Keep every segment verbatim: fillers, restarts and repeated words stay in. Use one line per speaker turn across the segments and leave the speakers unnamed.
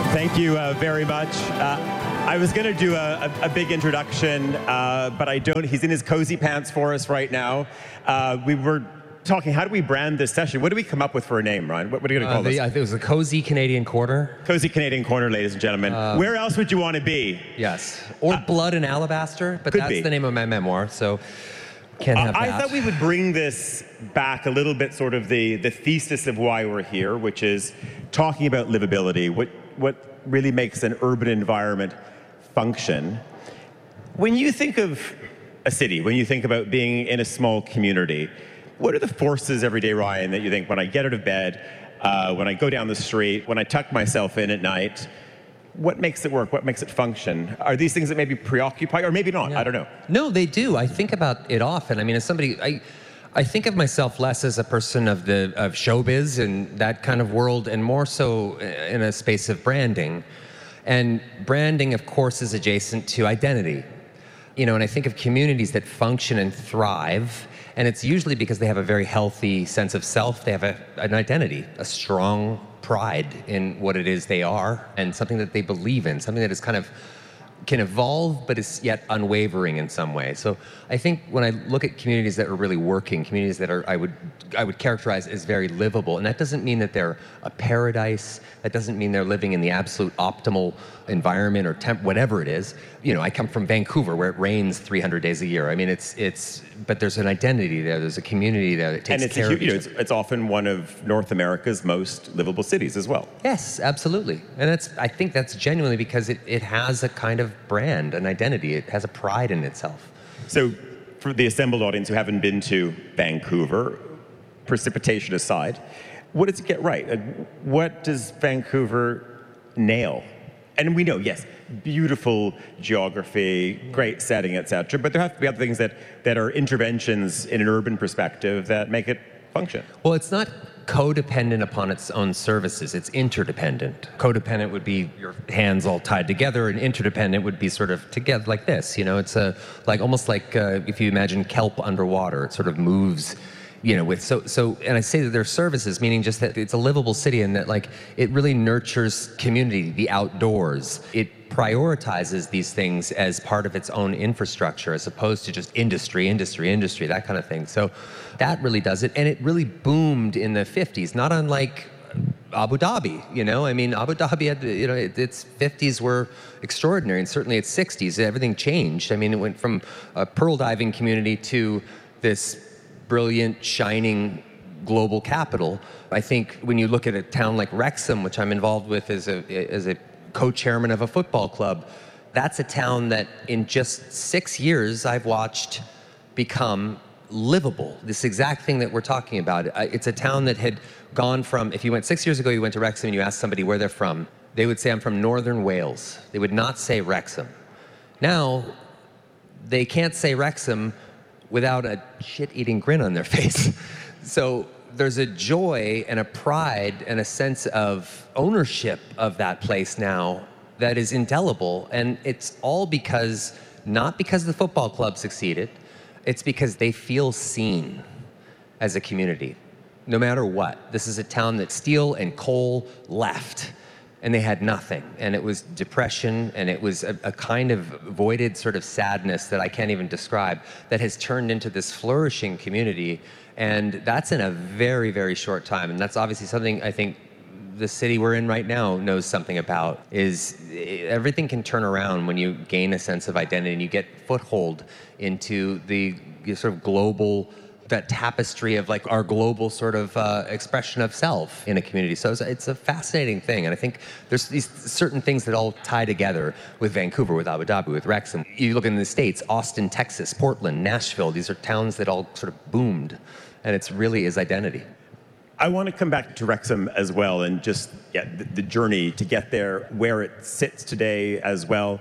Thank you uh, very much. Uh, I was going to do a, a, a big introduction, uh, but I don't. He's in his cozy pants for us right now. Uh, we were talking, how do we brand this session? What do we come up with for a name, Ryan? What, what are you going to call
uh, the,
this?
I think it was the Cozy Canadian Corner.
Cozy Canadian Corner, ladies and gentlemen. Uh, Where else would you want to be?
Yes. Or uh, Blood and Alabaster, but that's
be.
the name of my memoir, so can't have
uh,
that.
I thought we would bring this back a little bit, sort of the, the thesis of why we're here, which is talking about livability, what, what really makes an urban environment function. When you think of a city, when you think about being in a small community, what are the forces every day, Ryan, that you think when I get out of bed, uh, when I go down the street, when I tuck myself in at night, what makes it work? What makes it function? Are these things that maybe preoccupy, or maybe not? Yeah. I don't know.
No, they do. I think about it often. I mean, as somebody, I, I think of myself less as a person of the of showbiz and that kind of world, and more so in a space of branding. And branding, of course, is adjacent to identity. You know, and I think of communities that function and thrive, and it's usually because they have a very healthy sense of self. They have a, an identity, a strong pride in what it is they are, and something that they believe in, something that is kind of can evolve, but is yet unwavering in some way. So I think when I look at communities that are really working, communities that are, I would, I would characterize as very livable, and that doesn't mean that they're a paradise. That doesn't mean they're living in the absolute optimal environment or temp, whatever it is. You know, I come from Vancouver, where it rains three hundred days a year. I mean, it's, it's, but there's an identity there. There's a community there that takes
and it's
care
a,
of
you
each
know, it's, it's often one of North America's most livable cities as well.
Yes, absolutely. And that's, I think that's genuinely because it, it has a kind of brand, an identity. It has a pride in itself.
So for the assembled audience who haven't been to Vancouver, precipitation aside, what does it get right? What does Vancouver nail? And we know, yes, beautiful geography, great setting, et cetera, but there have to be other things that, that are interventions in an urban perspective that make it function.
Well, it's not codependent upon its own services. It's interdependent. Codependent would be your hands all tied together, and interdependent would be sort of together like this. You know, it's a like almost like uh, if you imagine kelp underwater. It sort of moves. You know, with so so, and I say that they're services, meaning just that it's a livable city, and that like it really nurtures community, the outdoors. It prioritizes these things as part of its own infrastructure, as opposed to just industry, industry, industry, that kind of thing. So that really does it, and it really boomed in the fifties, not unlike Abu Dhabi. You know, I mean, Abu Dhabi had, you know, it, its fifties were extraordinary, and certainly its sixties, everything changed. I mean, it went from a pearl diving community to this brilliant, shining global capital. I think when you look at a town like Wrexham, which I'm involved with as a, as a co-chairman of a football club, that's a town that in just six years I've watched become livable. This exact thing that we're talking about. It's a town that had gone from, if you went six years ago, you went to Wrexham and you asked somebody where they're from, they would say, I'm from Northern Wales. They would not say Wrexham. Now, they can't say Wrexham without a shit-eating grin on their face. So there's a joy and a pride and a sense of ownership of that place now that is indelible. And it's all because, not because the football club succeeded, it's because they feel seen as a community, no matter what. This is a town that steel and coal left, and they had nothing. And it was depression, and it was a, a kind of voided sort of sadness that I can't even describe, that has turned into this flourishing community. And that's in a very, very short time. And that's obviously something I think the city we're in right now knows something about, is everything can turn around when you gain a sense of identity and you get foothold into the sort of global, that tapestry of like our global sort of uh, expression of self in a community. So it's, it's a fascinating thing. And I think there's these certain things that all tie together with Vancouver, with Abu Dhabi, with Wrexham. You look in the States, Austin, Texas, Portland, Nashville, these are towns that all sort of boomed. And it's really is identity.
I want to come back to Wrexham as well, and just yeah, the, the journey to get there, where it sits today as well.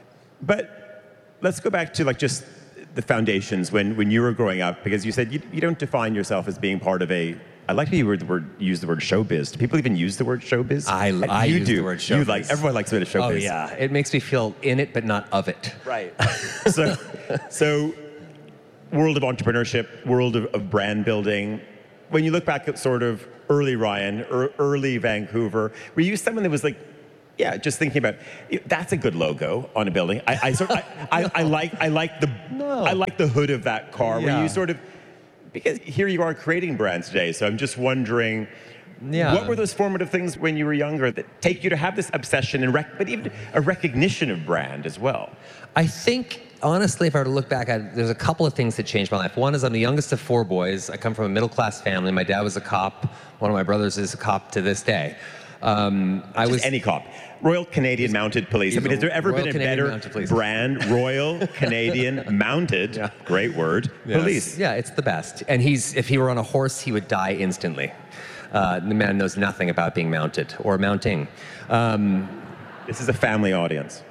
But let's go back to like just the foundations when, when you were growing up, because you said you, you don't define yourself as being part of a, I like to use the word, use the word showbiz. Do people even use the word showbiz?
I, I
you
use
do.
the word showbiz.
You like, everyone likes a bit of showbiz.
Oh yeah, it makes me feel in it, but not of it.
Right. so, so, world of entrepreneurship, world of, of brand building. When you look back at sort of early Ryan, er, early Vancouver, were you someone that was like Yeah, just thinking about that's a good logo on a building. I, I sort I, I, I like I like the
No.
I like the hood of that car where
Yeah.
you sort of, because here you are creating brands today. So I'm just wondering,
Yeah.
what were those formative things when you were younger that take you to have this obsession and rec- but even a recognition of brand as well?
I think, honestly, if I were to look back, I, there's a couple of things that changed my life. One is I'm the youngest of four boys. I come from a middle-class family. My dad was a cop. One of my brothers is a cop to this day. Um, I
Just
was
any cop. Royal Canadian Mounted Police. I
He's
mean,
a
has there ever
Royal
been a
Canadian
better
Mounted Police.
brand? Royal Canadian Mounted,
Yeah.
great word, police.
Yeah, it's the best. And he's if he were on a horse, he would die instantly. Uh, the man knows nothing about being mounted or mounting. Um,
This is a family audience.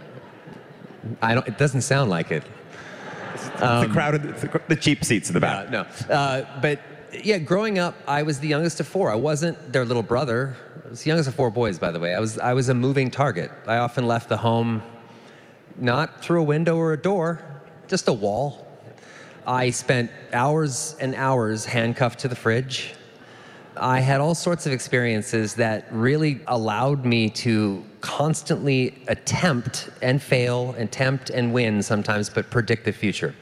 I don't. It doesn't sound like it.
the crowded, the, the cheap seats in the back.
Uh, no, uh, but yeah, growing up, I was the youngest of four. I wasn't their little brother. I was the youngest of four boys, by the way. I was I was a moving target. I often left the home not through a window or a door, just a wall. I spent hours and hours handcuffed to the fridge. I had all sorts of experiences that really allowed me to constantly attempt and fail, attempt and win sometimes, but predict the future.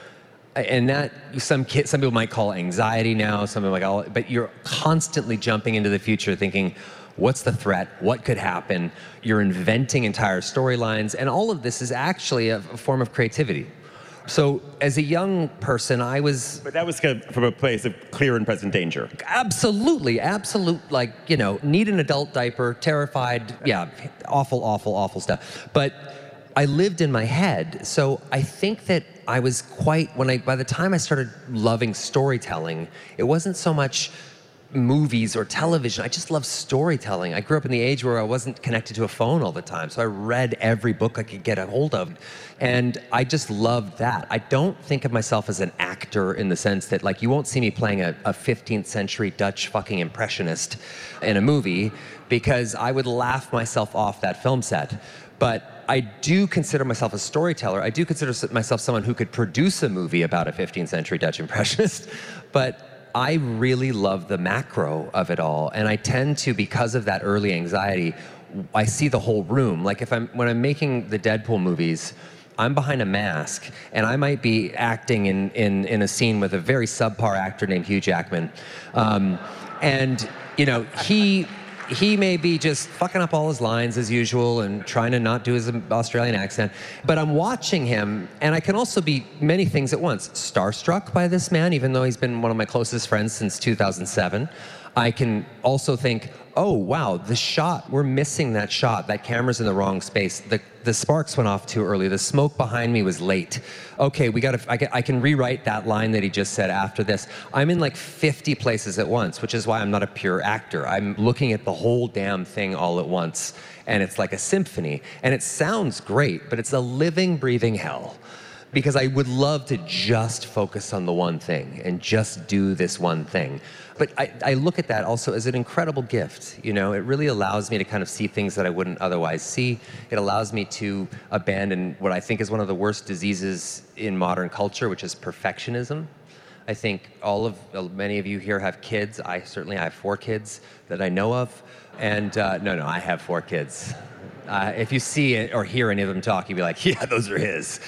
And that some kids, some people might call it anxiety now. Some people might call it, but you're constantly jumping into the future, thinking, "What's the threat? What could happen?" You're inventing entire storylines, and all of this is actually a, a form of creativity. So, as a young person, I was
But that was kind of from a place of clear and present danger.
absolutely, absolute, like, you know, need an adult diaper, terrified, yeah, awful, awful, awful stuff. But I lived in my head. So I think that I was quite, when I, by the time I started loving storytelling, it wasn't so much movies or television. I just loved storytelling. I grew up in the age where I wasn't connected to a phone all the time. So I read every book I could get a hold of. And I just loved that. I don't think of myself as an actor in the sense that, like, you won't see me playing a, a fifteenth century Dutch fucking impressionist in a movie, because I would laugh myself off that film set. But I do consider myself a storyteller. I do consider myself someone who could produce a movie about a fifteenth century Dutch impressionist. But I really love the macro of it all. And I tend to, because of that early anxiety, I see the whole room. Like if I'm, when I'm making the Deadpool movies, I'm behind a mask and I might be acting in, in, in a scene with a very subpar actor named Hugh Jackman. Um, and, you know, he, he may be just fucking up all his lines as usual and trying to not do his Australian accent. But I'm watching him, and I can also be many things at once. Starstruck by this man, even though he's been one of my closest friends since two thousand seven. I can also think, oh, wow, the shot, we're missing that shot. That camera's in the wrong space. The, the sparks went off too early. The smoke behind me was late. Okay, we gotta, I can, I can rewrite that line that he just said after this. I'm in like fifty places at once, which is why I'm not a pure actor. I'm looking at the whole damn thing all at once. And it's like a symphony. And it sounds great, but it's a living, breathing hell. Because I would love to just focus on the one thing and just do this one thing. But I, I look at that also as an incredible gift. You know, it really allows me to kind of see things that I wouldn't otherwise see. It allows me to abandon what I think is one of the worst diseases in modern culture, which is perfectionism. I think all of, uh, many of you here have kids. I certainly I have four kids that I know of. And uh, no, no, I have four kids. Uh, if you see it or hear any of them talk, you'd be like, yeah, those are his.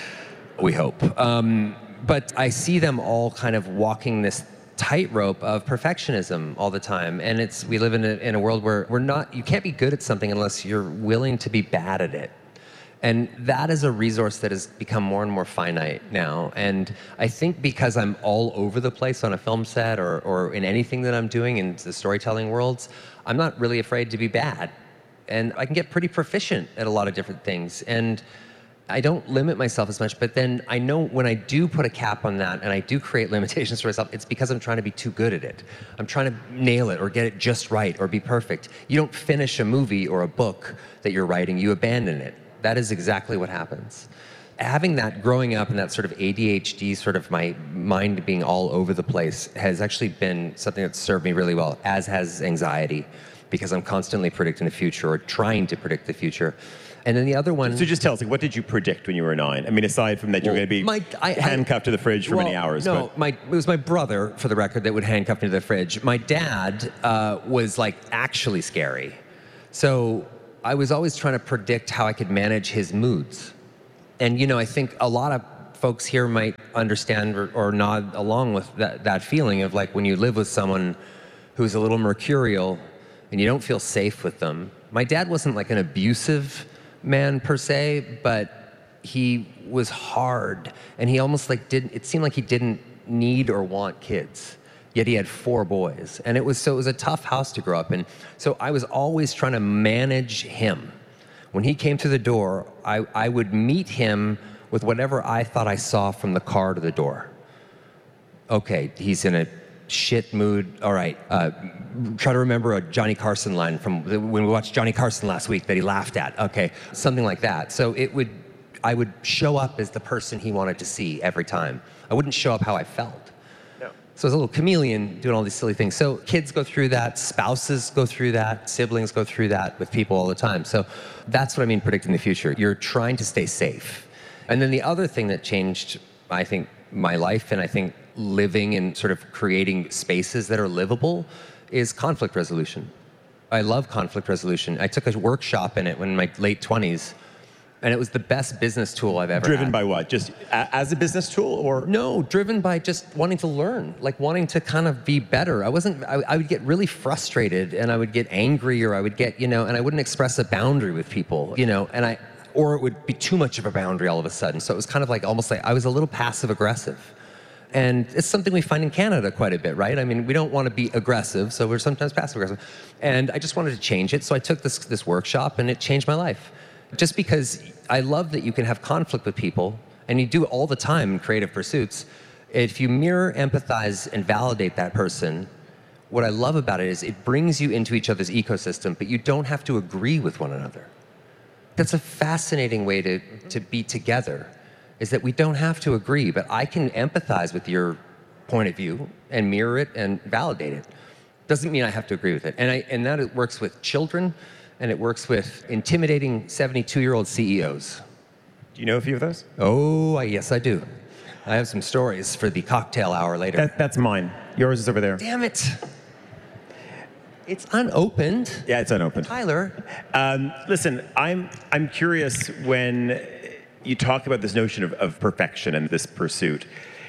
We hope. Um, but I see them all kind of walking this tightrope of perfectionism all the time. And it's, we live in a, in a world where we're not, you can't be good at something unless you're willing to be bad at it. And that is a resource that has become more and more finite now. And I think because I'm all over the place on a film set or, or in anything that I'm doing in the storytelling worlds, I'm not really afraid to be bad. And I can get pretty proficient at a lot of different things. And I don't limit myself as much, but then I know when I do put a cap on that and I do create limitations for myself, it's because I'm trying to be too good at it. I'm trying to nail it or get it just right or be perfect. You don't finish a movie or a book that you're writing, you abandon it. That is exactly what happens. Having that growing up and that sort of A D H D, sort of my mind being all over the place, has actually been something that's served me really well, as has anxiety, because I'm constantly predicting the future or trying to predict the future. And then the other one...
So just tell us, like, what did you predict when you were nine? I mean, aside from that, you're
Well,
going to be
my- I-
handcuffed to the fridge for
Well,
many hours.
No,
but
my, it was my brother, for the record, that would handcuff me to the fridge. My dad uh, was, like, actually scary. So I was always trying to predict how I could manage his moods. And, you know, I think a lot of folks here might understand or, or nod along with that, that feeling of like when you live with someone who's a little mercurial and you don't feel safe with them. My dad wasn't like an abusive man per se, but he was hard, and he almost like didn't, it seemed like he didn't need or want kids, yet he had four boys. And it was, so it was a tough house to grow up in. So I was always trying to manage him. When he came through the door, I, I would meet him with whatever I thought I saw from the car to the door. Okay, he's in a shit mood. All right, uh, try to remember a Johnny Carson line from the, when we watched Johnny Carson last week that he laughed at. Okay, something like that. So it would, I would show up as the person he wanted to see every time. I wouldn't show up how I felt. No. So I was a little chameleon doing all these silly things. So kids go through that, spouses go through that, siblings go through that with people all the time. So that's what I mean predicting the future. You're trying to stay safe. And then the other thing that changed, I think, my life, and I think living and sort of creating spaces that are livable, is conflict resolution. I love conflict resolution. I took a workshop in it when in my late twenties, and it was the best business tool I've ever
Driven
had.
by what? Just a- as a business tool, or?
No, driven by just wanting to learn, like wanting to kind of be better. I wasn't, I, I would get really frustrated, and I would get angry, or I would get, you know, and I wouldn't express a boundary with people, you know, and I, or it would be too much of a boundary all of a sudden. So it was kind of like, almost like I was a little passive aggressive. And it's something we find in Canada quite a bit, right? I mean, we don't want to be aggressive, so we're sometimes passive aggressive. And I just wanted to change it, so I took this, this workshop, and it changed my life. Just because I love that you can have conflict with people, and you do it all the time in creative pursuits. If you mirror, empathize, and validate that person, what I love about it is it brings you into each other's ecosystem, but you don't have to agree with one another. That's a fascinating way to, to be together, is that we don't have to agree, but I can empathize with your point of view and mirror it and validate it. Doesn't mean I have to agree with it. And, I, and that it works with children, and it works with intimidating seventy-two-year-old C E Os.
Do you know a few of those?
Oh, I, yes, I do. I have some stories for the cocktail hour later.
That, that's mine. Yours is over there.
Damn it. It's unopened.
Yeah, it's unopened.
Tyler.
Um, listen, I'm I'm curious when you talk about this notion of, of perfection and this pursuit.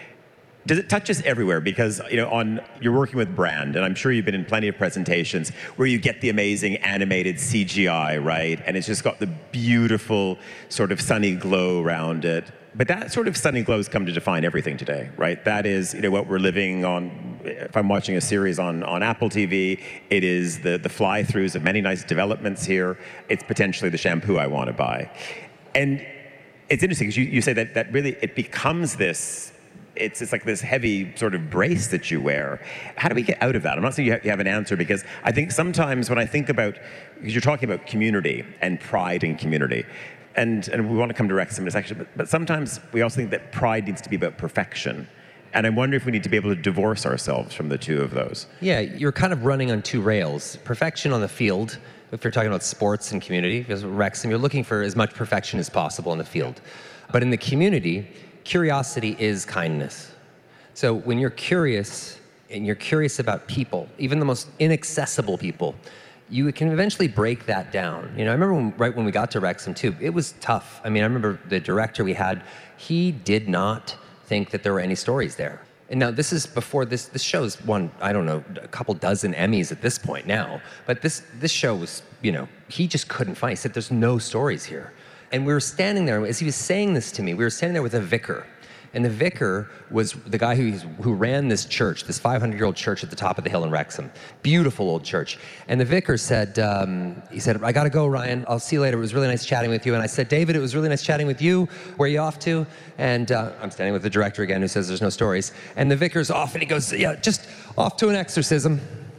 Does it touch us everywhere? Because, you know, on you're working with brand, and I'm sure you've been in plenty of presentations where you get the amazing animated C G I, right? And it's just got the beautiful sort of sunny glow around it. But that sort of sunny glow has come to define everything today, right? That is, you know, what we're living on. If I'm watching a series on, on Apple T V, it is the, the fly-throughs of many nice developments here. It's potentially the shampoo I want to buy. And it's interesting because you, you say that, that really it becomes this, it's, it's like this heavy sort of brace that you wear. How do we get out of that? I'm not saying you have, you have an answer, because I think sometimes when I think about, because you're talking about community and pride in community, and, and we want to come to Wrexham in a section, but, but sometimes we also think that pride needs to be about perfection. And I wonder if we need to be able to divorce ourselves from the two of those.
Yeah, you're kind of running on two rails. Perfection on the field, if you're talking about sports and community, because Wrexham, you're looking for as much perfection as possible in the field. But in the community, curiosity is kindness. So when you're curious, and you're curious about people, even the most inaccessible people, you can eventually break that down. You know, I remember when, right when we got to Wrexham too, it was tough. I mean, I remember the director we had, he did not think that there were any stories there. And now this is before this, this show's won, I don't know, a couple dozen Emmys at this point now. But this, this show was, you know, he just couldn't find, he said, there's no stories here. And we were standing there, as he was saying this to me, we were standing there with a vicar. And the vicar was the guy who, who ran this church, this five hundred year old church at the top of the hill in Wrexham. Beautiful old church. And the vicar said, um, he said, I gotta go, Ryan. I'll see you later. It was really nice chatting with you. And I said, David, it was really nice chatting with you. Where are you off to? And uh, I'm standing with the director again, who says there's no stories. And the vicar's off, and he goes, yeah, just off to an exorcism.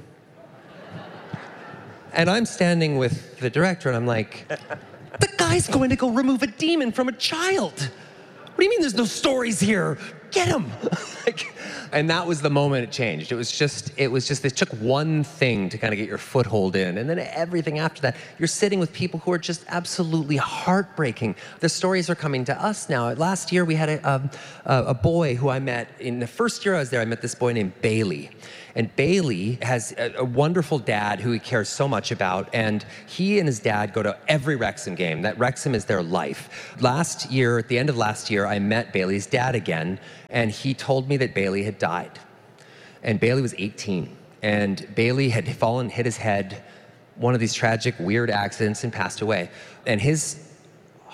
And I'm standing with the director, and I'm like, the guy's going to go remove a demon from a child. What do you mean there's no stories here? Get him. Like, and that was the moment it changed. It was just, it was just, it took one thing to kind of get your foothold in. And then everything after that, you're sitting with people who are just absolutely heartbreaking. The stories are coming to us now. Last year we had a, um, a, a boy who I met, in the first year I was there, I met this boy named Bailey. And Bailey has a, a wonderful dad who he cares so much about, and he and his dad go to every Wrexham game. That Wrexham is their life. Last year, at the end of last year, I met Bailey's dad again, and he told me that Bailey had died. And Bailey was eighteen, and Bailey had fallen, hit his head, one of these tragic, weird accidents, and passed away. And his